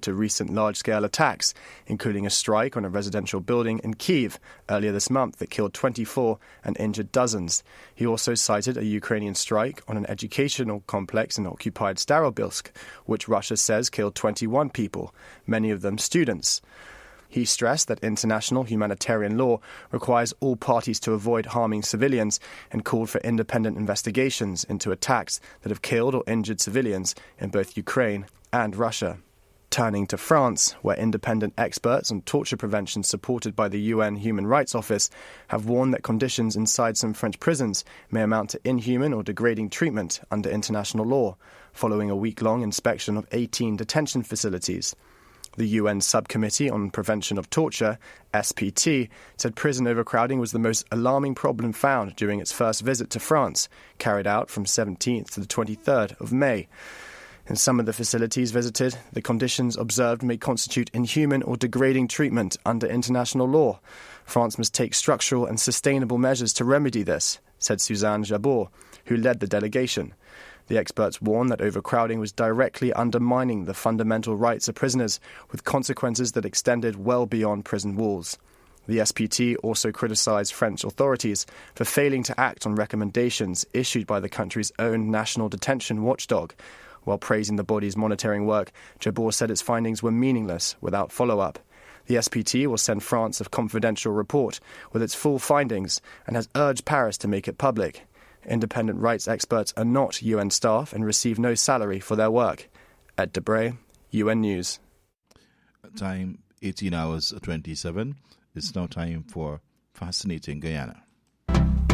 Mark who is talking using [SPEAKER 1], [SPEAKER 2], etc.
[SPEAKER 1] to recent large-scale attacks, including a strike on a residential building in Kyiv earlier this month that killed 24 and injured dozens. He also cited a Ukrainian strike on an educational complex in occupied Starobilsk, which Russia says killed 21 people, many of them students. He stressed that international humanitarian law requires all parties to avoid harming civilians and called for independent investigations into attacks that have killed or injured civilians in both Ukraine and Russia. Turning to France, where independent experts on torture prevention supported by the UN Human Rights Office have warned that conditions inside some French prisons may amount to inhuman or degrading treatment under international law, following a week-long inspection of 18 detention facilities. The UN Subcommittee on Prevention of Torture, SPT, said prison overcrowding was the most alarming problem found during its first visit to France, carried out from 17th to the 23rd of May. In some of the facilities visited, the conditions observed may constitute inhuman or degrading treatment under international law. France must take structural and sustainable measures to remedy this, said Suzanne Jabbour, who led the delegation. The experts warned that overcrowding was directly undermining the fundamental rights of prisoners, with consequences that extended well beyond prison walls. The SPT also criticised French authorities for failing to act on recommendations issued by the country's own national detention watchdog. While praising the body's monitoring work, Jabbour said its findings were meaningless without follow-up. The SPT will send France a confidential report with its full findings and has urged Paris to make it public. Independent rights experts are not UN staff and receive no salary for their work. Ed Debray, UN News.
[SPEAKER 2] Time 18 hours 27. It's now time for Fascinating Guyana.